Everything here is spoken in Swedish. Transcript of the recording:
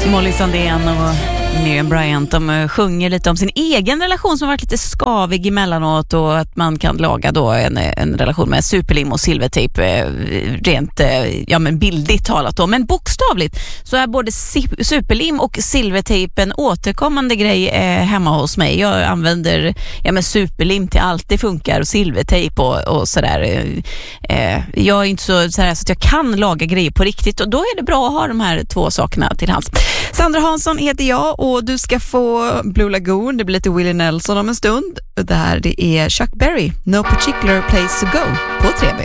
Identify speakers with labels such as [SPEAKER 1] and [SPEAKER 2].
[SPEAKER 1] Molly Sandén och Miriam Bryant, de sjunger lite om sin egen relation som har varit lite skavig emellanåt, och att man kan laga då en relation med superlim och silvertejp rent bildligt talat då. Men bokstavligt så är både superlim och silvertejp en återkommande grej hemma hos mig. Jag använder superlim till allt det funkar, och silvertejp och sådär. Jag är inte så att jag kan laga grejer på riktigt, och då är det bra att ha de här två sakerna till hands. Sandra Hansson heter jag, och du ska få Blue Lagoon. Det blir lite Willie Nelson om en stund. Det här, det är Chuck Berry, No Particular Place to Go på 3B.